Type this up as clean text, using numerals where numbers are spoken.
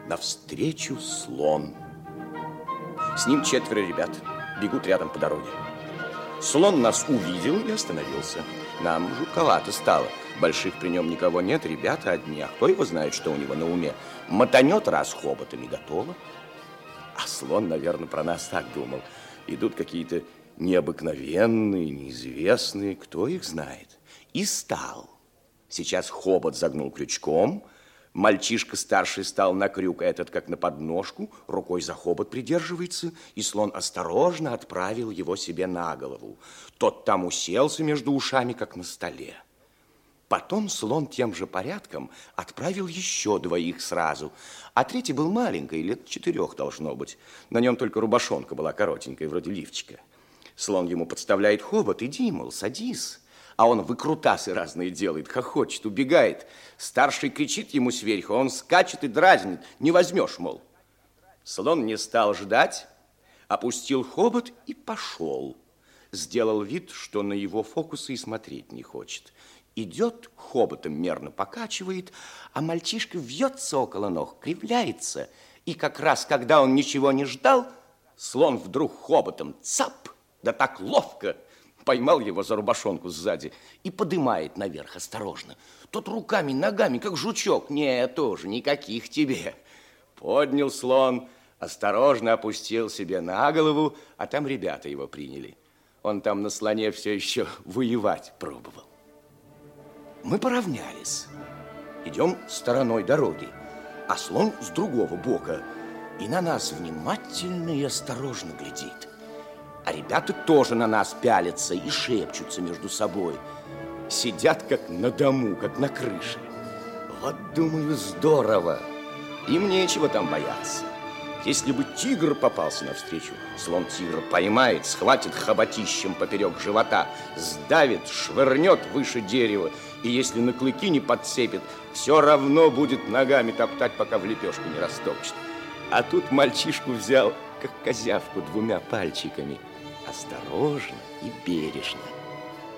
Навстречу слон. С ним 4 ребят бегут рядом по дороге. Слон нас увидел и остановился. Нам жутковато стало. Больших при нем никого нет, ребята одни. А кто его знает, что у него на уме? Мотанет раз хоботами, готово. А слон, наверное, про нас так думал. Идут какие-то необыкновенные, неизвестные, кто их знает. И стал. Сейчас хобот загнул крючком. Мальчишка старший стал на крюк, этот как на подножку, рукой за хобот придерживается, и слон осторожно отправил его себе на голову. Тот там уселся между ушами, как на столе. Потом слон тем же порядком отправил еще 2 сразу, а третий был маленький, лет 4 должно быть. На нем только рубашонка была коротенькая, вроде лифчика. Слон ему подставляет хобот: иди, мол, садись. А он выкрутасы разные делает, хохочет, убегает. Старший кричит ему сверху, он скачет и дразнит. Не возьмешь, мол. Слон не стал ждать, опустил хобот и пошел. Сделал вид, что на его фокусы и смотреть не хочет. Идет, хоботом мерно покачивает, а мальчишка вьется около ног, кривляется. И как раз, когда он ничего не ждал, слон вдруг хоботом цап, да так ловко, поймал его за рубашонку сзади и подымает наверх осторожно. Тот руками, ногами, как жучок. Нет, тоже никаких тебе. Поднял слон, осторожно опустил себе на голову, а там ребята его приняли. Он там на слоне все еще воевать пробовал. Мы поравнялись. Идем стороной дороги, а слон с другого бока. И на нас внимательно и осторожно глядит. А ребята тоже на нас пялятся и шепчутся между собой. Сидят как на дому, как на крыше. Вот, думаю, здорово. Им нечего там бояться. Если бы тигр попался навстречу, слон тигра поймает, схватит хоботищем поперек живота, сдавит, швырнет выше дерева, и если на клыки не подцепит, все равно будет ногами топтать, пока в лепешку не растопчет. А тут мальчишку взял, как козявку, 2 пальчиками. Осторожно и бережно.